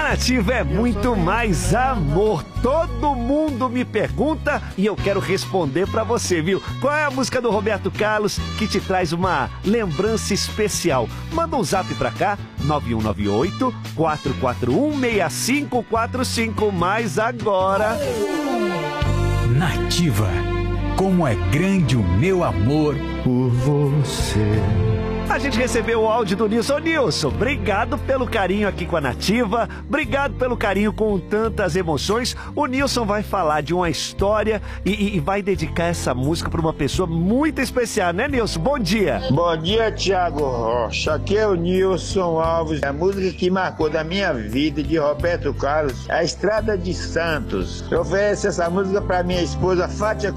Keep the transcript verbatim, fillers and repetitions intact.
Nativa é muito mais amor. Todo mundo me pergunta e eu quero responder pra você, viu? Qual é a música do Roberto Carlos que te traz uma lembrança especial? Manda um zap pra cá, nove um nove oito, quatro quatro um, seis cinco quatro cinco. Mais agora. Nativa. Como é grande o meu amor por você. A gente recebeu o áudio do Nilson. Nilson, obrigado pelo carinho aqui com a Nativa, obrigado pelo carinho com tantas emoções. O Nilson vai falar de uma história e, e, e vai dedicar essa música para uma pessoa muito especial, né, Nilson? Bom dia. Bom dia, Thiago Rocha. Aqui é o Nilson Alves. A música que marcou da minha vida, de Roberto Carlos, é A Estrada de Santos. Eu ofereço essa música para minha esposa Fátia